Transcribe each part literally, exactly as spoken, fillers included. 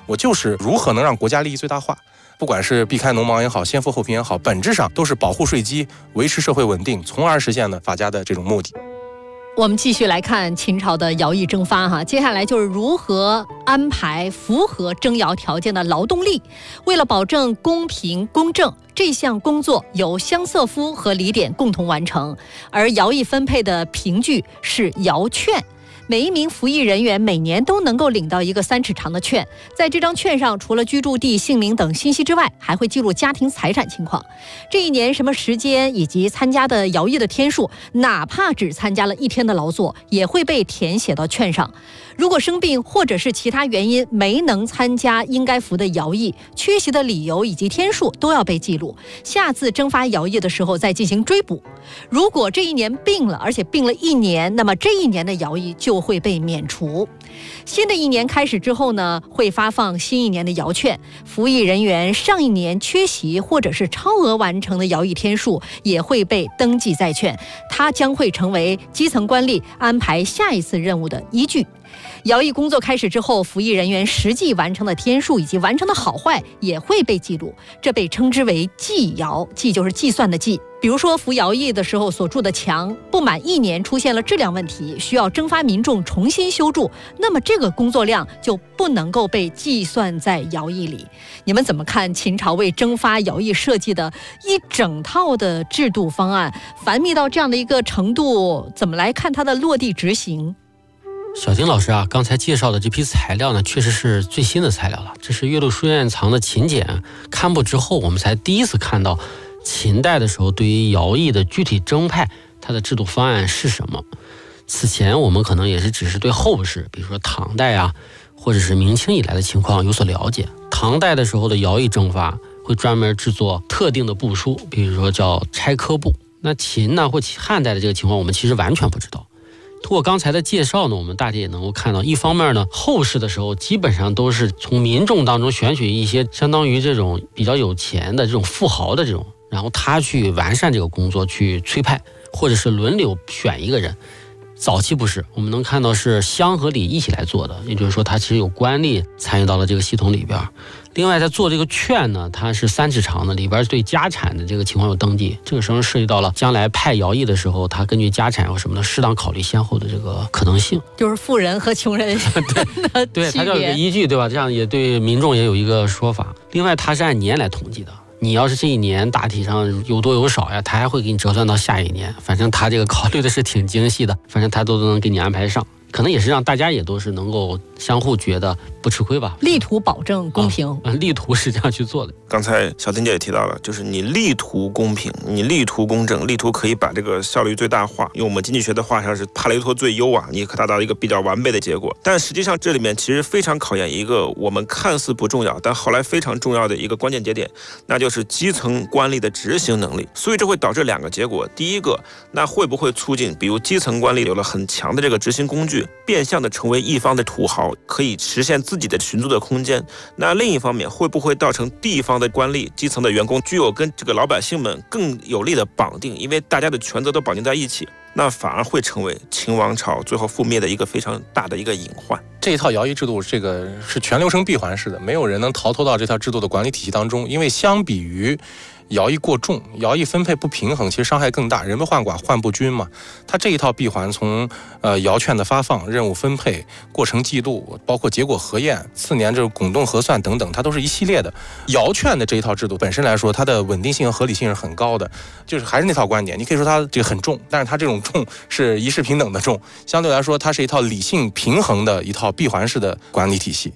我就是如何能让国家利益最大化。不管是避开农忙也好，先富后贫也好，本质上都是保护税基，维持社会稳定，从而实现了法家的这种目的。 我们继续来看秦朝的徭役征发哈，接下来就是如何安排符合征徭条件的劳动力。为了保证公平公正，这项工作由乡瑟夫和礼典共同完成，而徭役分配的凭据是徭券。每一名服役人员每年都能够领到一个三尺长的券，在这张券上除了居住地、姓名等信息之外，还会记录家庭财产情况，这一年什么时间以及参加的徭役的天数，哪怕只参加了一天的劳作，也会被填写到券上。如果生病或者是其他原因没能参加应该服的徭役，缺席的理由以及天数都要被记录，下次征发徭役的时候再进行追补。如果这一年病了，而且病了一年，那么这一年的徭役就会被免除。新的一年开始之后呢，会发放新一年的徭券，服役人员上一年缺席或者是超额完成的徭役天数也会被登记在券，它将会成为基层官吏安排下一次任务的依据。徭役工作开始之后，服役人员实际完成的天数以及完成的好坏也会被记录，这被称之为计徭，计就是计算的计。比如说服徭役的时候所筑的墙不满一年出现了质量问题，需要征发民众重新修筑，那么这个工作量就不能够被计算在徭役里。你们怎么看秦朝为征发徭役设计的一整套的制度方案？繁密到这样的一个程度，怎么来看它的落地执行？ 小丁老师啊，刚才介绍的这批材料呢，确实是最新的材料了。这是岳麓书院藏的秦简刊布之后，我们才第一次看到秦代的时候对于徭役的具体征派，它的制度方案是什么。此前我们可能也是只是对后世，比如说唐代啊，或者是明清以来的情况有所了解。唐代的时候的徭役征发会专门制作特定的部书，比如说叫差科部。那秦呢或汉代的这个情况，我们其实完全不知道。通过刚才的介绍呢，我们大体也能够看到，一方面呢，后世的时候基本上都是从民众当中选取一些相当于这种比较有钱的这种富豪的这种，然后他去完善这个工作，去催派，或者是轮流选一个人。早期不是，我们能看到是乡和里一起来做的，也就是说他其实有官吏参与到了这个系统里边。另外在做这个券呢，它是三尺长的，里边对家产的这个情况有登记，这个时候涉及到了将来派徭役的时候，他根据家产或什么的适当考虑先后的这个可能性， 就是富人和穷人对对，它叫一个依据，对吧？这样也对民众也有一个说法。另外它是按年来统计的，你要是这一年大体上有多有少呀，他还会给你折算到下一年，反正他这个考虑的是挺精细的，反正他都能给你安排上，可能也是让大家也都是能够相互觉得不吃亏吧， 力图保证公平、 啊、力图是这样去做的。 刚才小丁姐也提到了，就是你力图公平，你力图公正，力图可以把这个效率最大化，用我们经济学的话上是帕雷托最优啊，你可达到一个比较完备的结果。但实际上这里面其实非常考验一个我们看似不重要但后来非常重要的一个关键节点，那就是基层官吏的执行能力。所以这会导致两个结果，第一个，那会不会促进比如基层官吏有了很强的这个执行工具，变相的成为一方的土豪，可以实现自己的寻租的空间。那另一方面，会不会造成地方的官吏、基层的员工具有跟这个老百姓们更有力的绑定，因为大家的权责都绑定在一起，那反而会成为秦王朝最后覆灭的一个非常大的一个隐患。 这一套徭役制度，这个是全流程闭环式的，没有人能逃脱到这套制度的管理体系当中。因为相比于徭役过重，徭役分配不平衡，其实伤害更大，人不患寡患不均嘛。它这一套闭环，从呃徭券的发放、任务分配、过程记录，包括结果核验、次年这种滚动核算等等，它都是一系列的。徭券的这一套制度本身来说，它的稳定性和合理性是很高的，就是还是那套观点，你可以说它这个很重，但是它这种重是一视平等的重，相对来说它是一套理性平衡的一套闭环式的管理体系。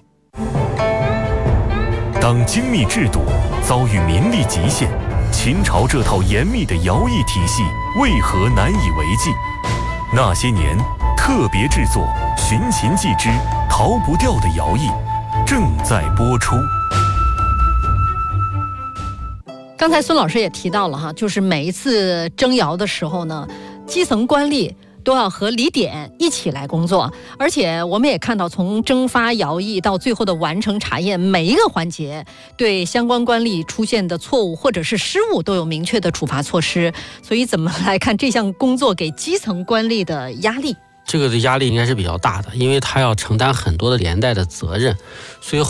当精密制度遭遇民力极限，秦朝这套严密的徭役体系为何难以为继？那些年特别制作《寻秦记之逃不掉的徭役》正在播出。 刚才孙老师也提到了哈，就是每一次征徭的时候呢，基层官吏都要和礼典一起来工作，而且我们也看到，从征发徭役到最后的完成查验，每一个环节对相关官吏出现的错误或者是失误都有明确的处罚措施。所以怎么来看这项工作给基层官吏的压力？ 这个的压力应该是比较大的，因为他要承担很多的连带的责任，所以